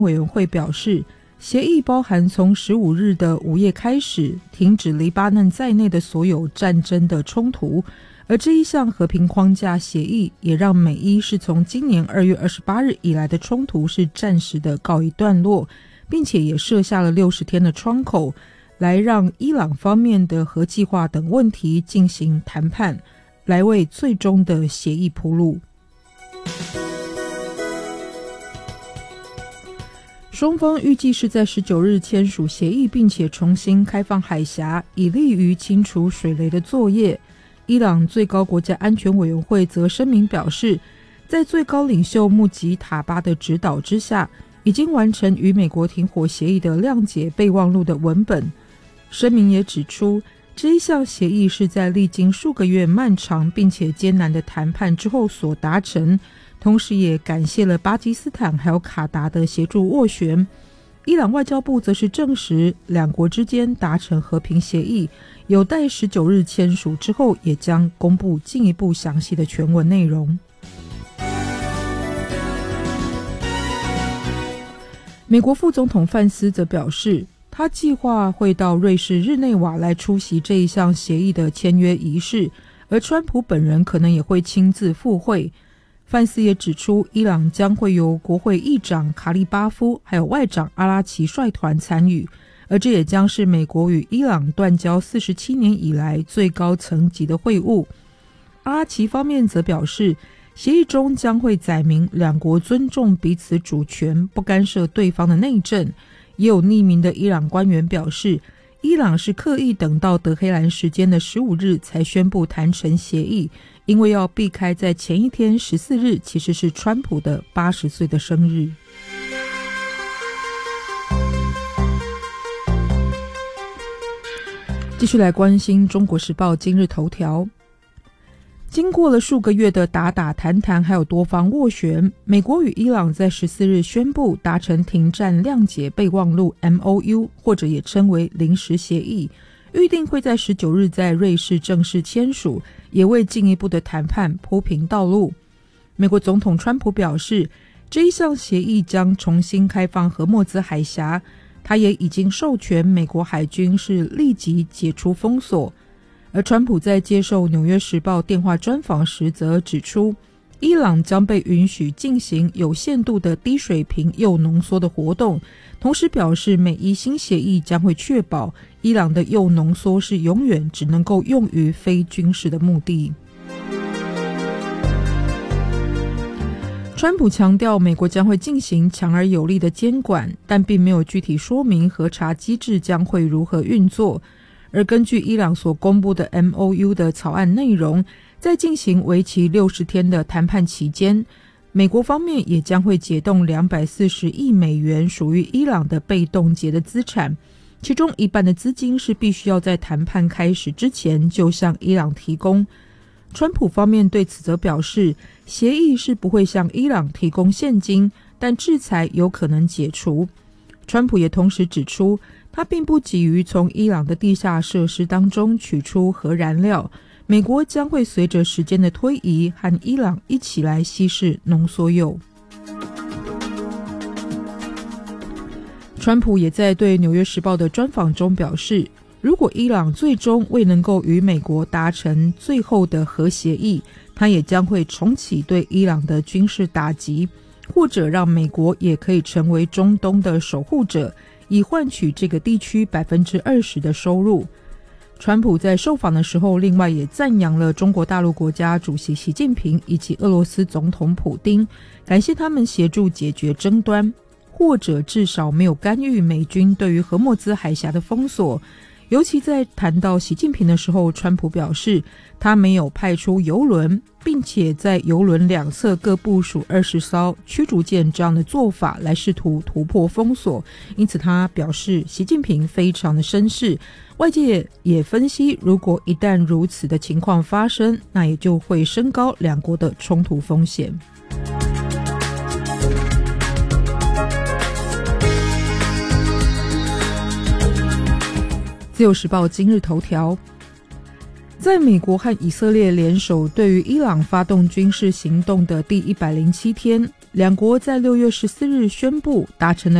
委员会表示，协议包含从15日的午夜开始停止黎巴嫩在内的所有战争的冲突，而这一项和平框架协议也让美伊是从今年2月28日以来的冲突是暂时的告一段落，并且也设下了60天的窗口，来让伊朗方面的核计划等问题进行谈判，来为最终的协议铺路。双方预计是在19日签署协议，并且重新开放海峡，以利于清除水雷的作业。伊朗最高国家安全委员会则声明表示，在最高领袖穆吉塔巴的指导之下，已经完成与美国停火协议的谅解备忘录的文本。声明也指出，这一项协议是在历经数个月漫长并且艰难的谈判之后所达成，同时也感谢了巴基斯坦还有卡达的协助斡旋。伊朗外交部则是证实，两国之间达成和平协议，有待19日签署之后，也将公布进一步详细的全文内容。美国副总统范斯则表示，他计划会到瑞士日内瓦来出席这一项协议的签约仪式，而川普本人可能也会亲自赴会。范斯也指出，伊朗将会由国会议长卡利巴夫还有外长阿拉奇率团参与，而这也将是美国与伊朗断交47年以来最高层级的会晤。阿拉奇方面则表示，协议中将会载明两国尊重彼此主权，不干涉对方的内政。也有匿名的伊朗官员表示，伊朗是刻意等到德黑兰时间的15日才宣布谈成协议，因为要避开在前一天14日其实是川普的80岁的生日。继续来关心中国时报今日头条。经过了数个月的打打谈谈还有多方斡旋，美国与伊朗在14日宣布达成停战谅解备忘录 MOU， 或者也称为临时协议，预定会在19日在瑞士正式签署，也为进一步的谈判铺平道路。美国总统川普表示，这一项协议将重新开放荷默兹海峡，他也已经授权美国海军是立即解除封锁。而川普在接受《纽约时报》电话专访时则指出，伊朗将被允许进行有限度的低水平铀浓缩的活动，同时表示美伊新协议将会确保伊朗的铀浓缩是永远只能够用于非军事的目的。川普强调，美国将会进行强而有力的监管，但并没有具体说明核查机制将会如何运作。而根据伊朗所公布的 MOU 的草案内容，在进行为期60天的谈判期间，美国方面也将会解冻240亿美元属于伊朗的被冻结的资产，其中一半的资金是必须要在谈判开始之前就向伊朗提供。川普方面对此则表示，协议是不会向伊朗提供现金，但制裁有可能解除。川普也同时指出，他并不急于从伊朗的地下设施当中取出核燃料，美国将会随着时间的推移和伊朗一起来稀释浓缩铀。川普也在对《纽约时报》的专访中表示，如果伊朗最终未能够与美国达成最后的核协议，他也将会重启对伊朗的军事打击，或者让美国也可以成为中东的守护者，以换取这个地区 20% 的收入。川普在受访的时候，另外也赞扬了中国大陆国家主席习近平以及俄罗斯总统普丁，感谢他们协助解决争端，或者至少没有干预美军对于荷默兹海峡的封锁。尤其在谈到习近平的时候，川普表示他没有派出油轮，并且在油轮两侧各部署20艘驱逐舰这样的做法来试图突破封锁，因此他表示习近平非常的绅士。外界也分析，如果一旦如此的情况发生，那也就会升高两国的冲突风险。自由时报今日头条，在美国和以色列联手对于伊朗发动军事行动的第107天， 两国在6月14日宣布达成了